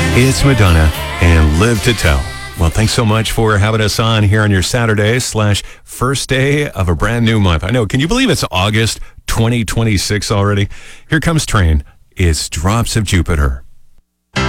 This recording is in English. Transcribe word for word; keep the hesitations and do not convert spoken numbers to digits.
It's Madonna and Live to Tell. Well, thanks so much for having us on here on your Saturday slash first day of a brand new month. I know, can you believe it's August twenty twenty-six already? Here comes Train. It's Drops of Jupiter.